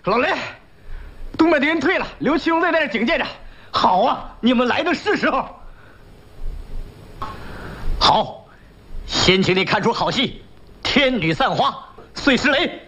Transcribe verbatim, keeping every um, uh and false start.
老雷，东边敌人退了，刘七兄在那儿警戒着。好啊，你们来的是时候。好，先请你看出好戏，天女散花，碎石雷。